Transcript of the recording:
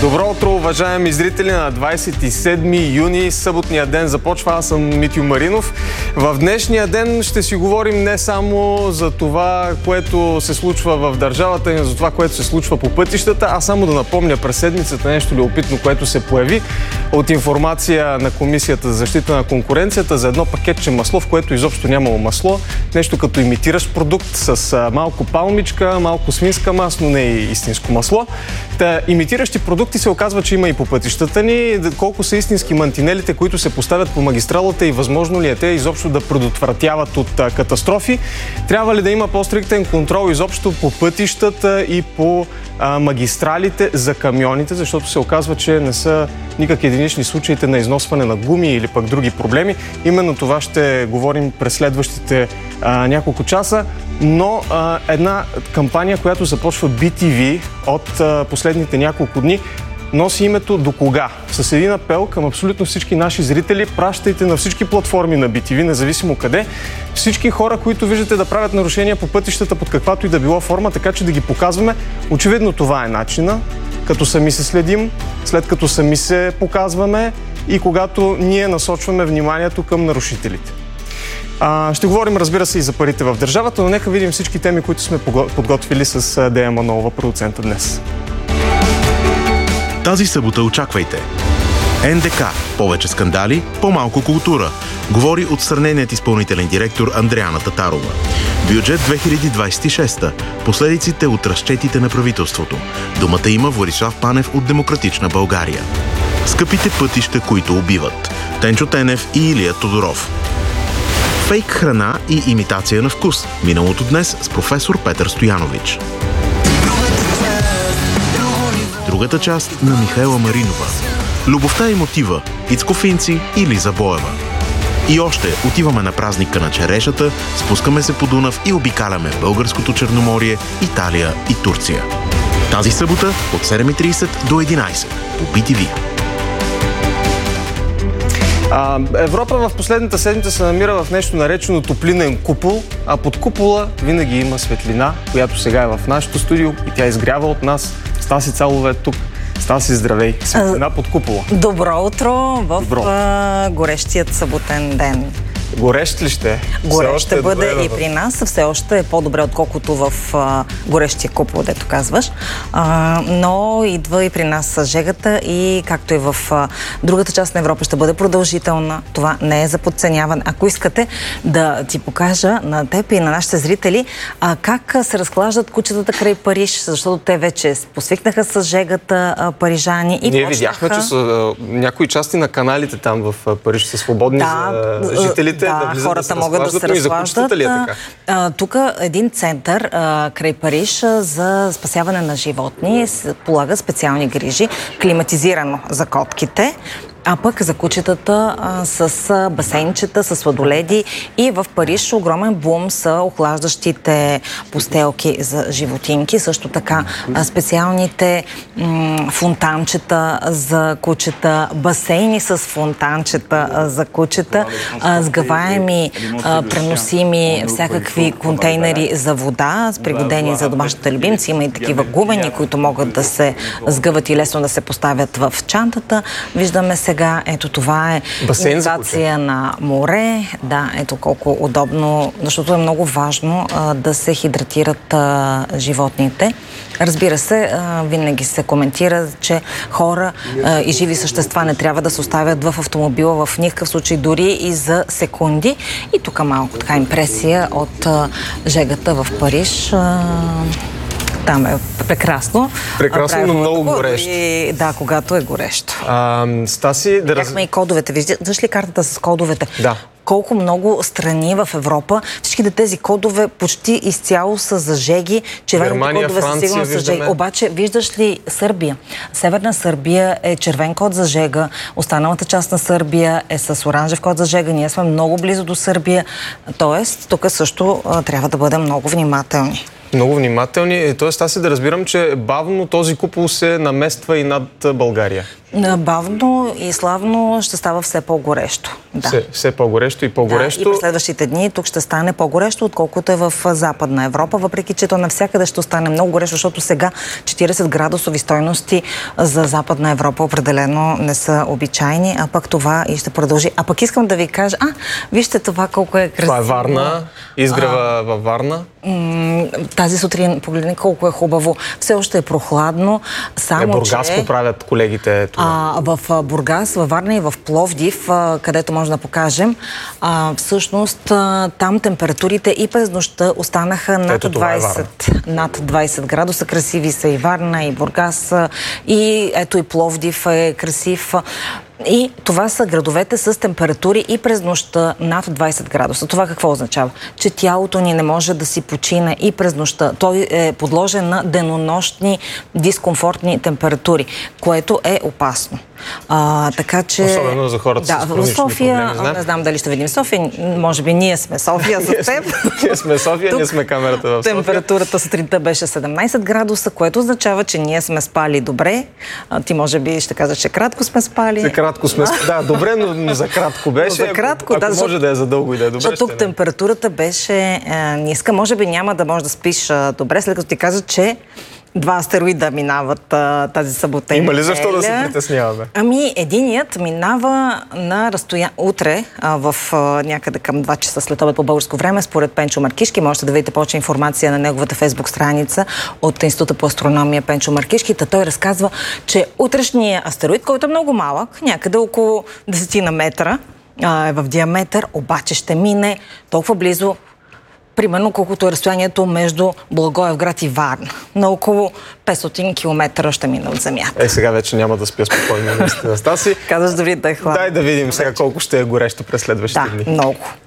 Добро утро, уважаеми зрители, на 27 юни, съботния ден започва. Аз съм Митю Маринов. В днешния ден ще си говорим не само за това, което се случва в държавата, но за това, което се случва по пътищата, а само да напомня през седмицата нещо любопитно, което се появи от информация на Комисията за защита на конкуренцията за едно пакетче масло, в което изобщо нямало масло. Нещо като имитиращ продукт с малко палмичка, малко свинска масло, не и истинско масло. Имитиращи продукти се оказва, че има и по пътищата ни. Колко са истински мантинелите, които се поставят по магистралата и възможно ли е те изобщо да предотвратяват от катастрофи? Трябва ли да има по-стриктен контрол изобщо по пътищата и по магистралите за камионите, защото се оказва, че не са никак единични случаите на износване на гуми или пък други проблеми. Именно това ще говорим през следващите няколко часа. Но една кампания, която започва BTV от последните няколко дни, носи името "До кога?" С един апел към абсолютно всички наши зрители: пращайте на всички платформи на BTV, независимо къде, всички хора, които виждате да правят нарушения по пътищата под каквато и да било форма, така че да ги показваме. Очевидно това е начина, като сами се следим, след като сами се показваме и когато ние насочваме вниманието към нарушителите. Ще говорим, разбира се, и за парите в държавата, но нека видим всички теми, които сме подготвили с Дея Манолова, продуцента днес. Тази събота очаквайте НДК. Повече скандали, по-малко култура. Говори отстраненият изпълнителен директор Андреана Татарова. Бюджет 2026. Последиците от разчетите на правителството. Думата има Борислав Панев от Демократична България. Скъпите пътища, които убиват. Тенчо Тенев и Илия Тодоров. Фейк храна и имитация на вкус. Миналото днес с професор Петър Стоянович. Другата част на Михаела Маринова. Любовта и мотива. Ицко Финци и Лиза Боева. И още отиваме на празника на черешата, спускаме се по Дунав и обикаляме българското Черноморие, Италия и Турция. Тази събота от 7:30 до 11 по BTV. Европа в последната седмица се намира в нещо наречено топлинен купол, а под купола винаги има светлина, която сега е в нашото студио и тя изгрява от нас. Стаси Цалова е тук. Стаси, здравей! Светлина под купола. Добро утро в горещият съботен ден. Горещ ли ще? Горещ ще бъде и при нас. Все още е по-добре, отколкото в горещия купол, дето казваш. Но идва и при нас с жегата и както и в другата част на Европа ще бъде продължителна. Това не е за подценяване. Ако искате да ти покажа на теб и на нашите зрители как се разклаждат кучетата край Париж, защото те вече посвикнаха с жегата парижани. И ние видяхме, че са някои части на каналите там в Париж са свободни за жителите. Да, хората могат да се разхлаждат. Тук един център край Париж за спасяване на животни полага специални грижи, климатизирано за котките, а пък за кучетата с басейнчета, с сладоледи. И в Париж огромен бум са охлаждащите постелки за животинки. Също така специалните фонтанчета за кучета, басейни с фонтанчета за кучета, сгъваеми, преносими всякакви контейнери за вода, пригодени за домашните любимци. Има и такива губени, които могат да се сгъват и лесно да се поставят в чантата. Виждаме сега, ето това е имитация на море. Да, ето колко удобно, защото е много важно да се хидратират животните. Разбира се, винаги се коментира, че хора и живи същества не трябва да се оставят в автомобила в никакъв случай, дори и за секунди. И тук малко така импресия от жегата в Париж. Там е прекрасно. Прекрасно, но много горещо. Да, когато е горещо. Стаси, Видяхме и кодовете. Виждаш ли картата с кодовете? Да. Колко много страни в Европа, всичките тези кодове почти изцяло са за жеги. Червените кодове са сигурно за жеги. Обаче, виждаш ли Сърбия? Северна Сърбия е червен код за жега, останалата част на Сърбия е с оранжев код за жега. Ние сме много близо до Сърбия. Тоест, тук също трябва да бъдем много внимателни. Много внимателни. Тоест, аз да разбирам, че бавно този купол се намества и над България. Бавно и славно ще става все по-горещо. Да. Все по-горещо и по-горещо. Да, и през следващите дни тук ще стане по-горещо, отколкото е в Западна Европа, въпреки че то навсякъде ще стане много горещо, защото сега 40 градусови стойности за Западна Европа определено не са обичайни, а пък това и ще продължи. А пък искам да ви кажа, вижте това колко е красиво. Това е Варна, изгрева във Варна. Тази сутрин погледни колко е хубаво. Все още е прохладно, само Бургас поправят колегите това. В Бургас, във Варна и в Пловдив, където може да покажем, всъщност там температурите и през нощта останаха над 20 градуса. Красиви са и Варна, и Бургас, и ето и Пловдив е красив. И това са градовете с температури и през нощта над 20 градуса. Това какво означава? Че тялото ни не може да си почине и през нощта. Той е подложен на денонощни дискомфортни температури, което е опасно. Така че... Особено за хората с хронични София, проблеми. Не знам дали ще видим София. Може би ние сме София за теб. Ние сме София, ние сме камерата в София. Температурата сутринта беше 17 градуса, което означава, че ние сме спали добре. Ти може би ще кажеш, че кратко сме спали. Да, добре, но за кратко беше. За кратко, ако може да е за дълго и да е добре. Тук температурата беше ниска. Може би няма да можеш да спиш добре, след като ти кажа, че 2 астероида минават тази събота. Има ли защо да се притесняваме? Единият минава на разстояние утре в някъде към 2 часа след обед по българско време, според Пенчо Маркишки. Можете да видите повече информация на неговата фейсбук страница от Института по астрономия Пенчо Маркишки. Той разказва, че утрешният астероид, който е много малък, някъде около 10 метра е в диаметър, обаче ще мине толкова близо, примерно колкото е разстоянието между Благоевград и Варна. На около 500 км ще мине от Земята. Сега вече няма да спя спокойно на Стаси. Казваш да види да е хладно. Дай да видим сега колко ще е горещо през следващите дни. Да, много.